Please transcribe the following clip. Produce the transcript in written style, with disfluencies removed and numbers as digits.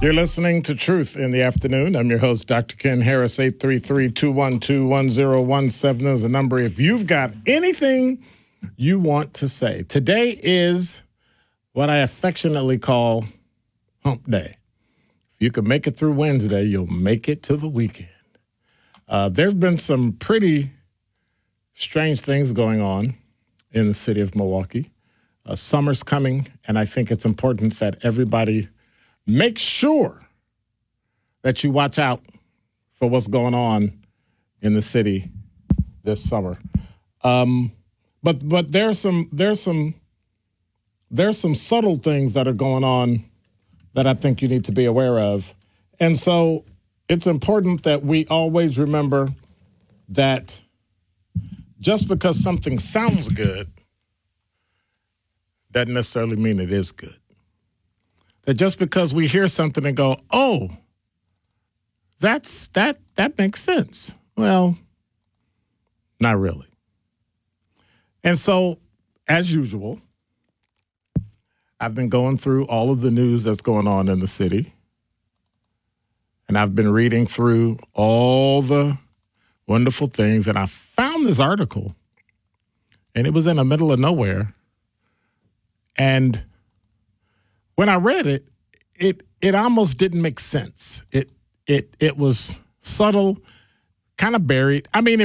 You're listening to Truth in the Afternoon. I'm your host, Dr. Ken Harris. 833-212-1017 is the number if you've got anything you want to say. Today is what I affectionately call Hump Day. If you can make it through Wednesday, you'll make it to the weekend. There have been some pretty strange things going on in the city of Milwaukee. Summer's coming, and I think it's important that everybody make sure that you watch out for what's going on in the city this summer. But there's some subtle things that are going on that I think you need to be aware of. And so it's important that we always remember that just because something sounds good doesn't necessarily mean it is good. That just because we hear something and go, oh, that makes sense. Well, not really. And so, as usual, I've been going through all of the news that's going on in the city. And I've been reading through all the wonderful things. And I found this article, and it was in the middle of nowhere. And when I read it, it almost didn't make sense. It was subtle, kind of buried. I mean,